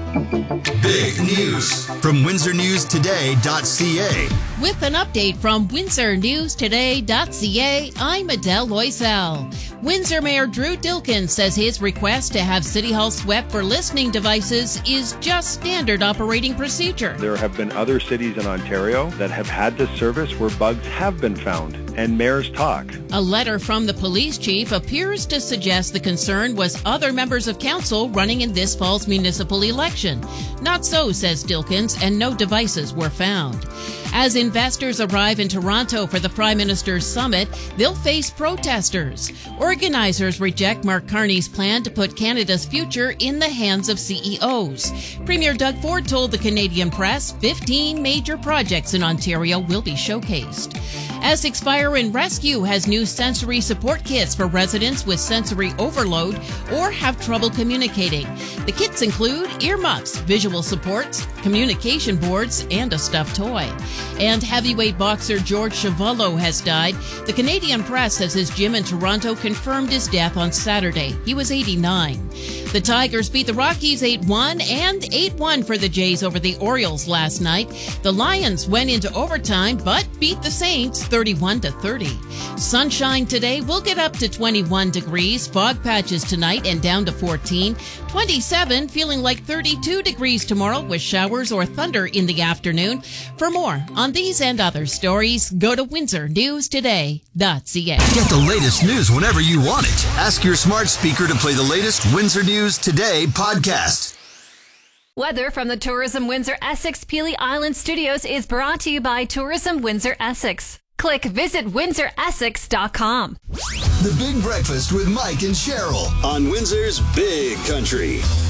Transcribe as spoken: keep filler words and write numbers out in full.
Big news from Windsor News Today dot C A. With an update from Windsor News Today dot C A, I'm Adele Loisel. Windsor Mayor Drew Dilkens says his request to have City Hall swept for listening devices is just standard operating procedure. There have been other cities in Ontario that have had this service where bugs have been found, and mayors talk. A letter from the police chief appears to suggest the concern was other members of council running in this fall's municipal election. Not so, says Dilkens, and no devices were found. As investors arrive in Toronto for the Prime Minister's summit, they'll face protesters. Organizers reject Mark Carney's plan to put Canada's future in the hands of C E Os. Premier Doug Ford told the Canadian press fifteen major projects in Ontario will be showcased. Essex Fire and Rescue has new sensory support kits for residents with sensory overload or have trouble communicating. The kits include earmuffs, visual supports, communication boards, and a stuffed toy. And heavyweight boxer George Chuvalo has died. The Canadian press says his gym in Toronto confirmed his death on Saturday. He was eighty-nine. The Tigers beat the Rockies eight one and eight one for the Jays over the Orioles last night. The Lions went into overtime but beat the Saints thirty-one to thirty. Sunshine today. We'll get up to twenty-one degrees. Fog patches tonight and down to fourteen. twenty-seven, feeling like thirty-two degrees tomorrow with showers or thunder in the afternoon. For more on these and other stories, go to Windsor News Today dot C A. Get the latest news whenever you want it. Ask your smart speaker to play the latest Windsor News Today podcast. Weather from the Tourism Windsor Essex Peely Island Studios is brought to you by Tourism Windsor Essex. Click visit windsor essex dot com. The Big Breakfast with Mike and Cheryl on Windsor's Big Country.